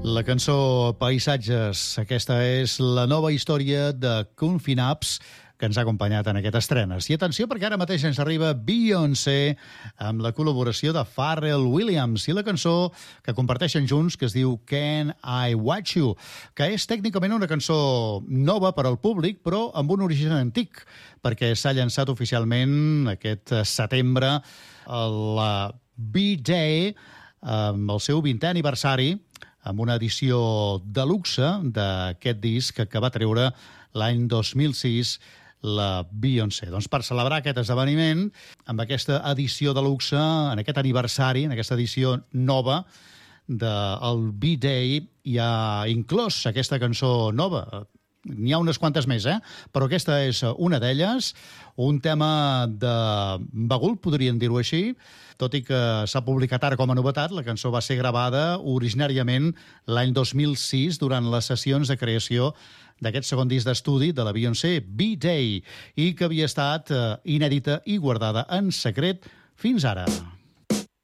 La cançó Paisatges, aquesta és la nova història de Confinaps que ens ha acompanyat en aquest estrenes. I atenció, perquè ara mateix ens arriba Beyoncé amb la col·laboració de Pharrell Williams i la cançó que comparteixen junts, que es diu Can I Watch You, que és tècnicament una cançó nova per al públic, però amb un origen antic, perquè s'ha llançat oficialment aquest setembre la B-Day, amb el seu 20è aniversari, amb una edició de luxe d'aquest disc que va treure l'any 2006 la Beyoncé. Doncs per celebrar aquest esdeveniment, amb aquesta edició de luxe, en aquest aniversari, en aquesta edició nova del B-Day, hi ha inclòs aquesta cançó nova. N'hi ha unes quantes més, però aquesta és una d'elles, un tema de bagul, podríem dir-ho així, tot i que s'ha publicat ara com a novetat. La cançó va ser gravada originàriament l'any 2006 durant les sessions de creació d'aquest segon disc d'estudi de la Beyoncé, B-Day, i que havia estat inèdita i guardada en secret fins ara.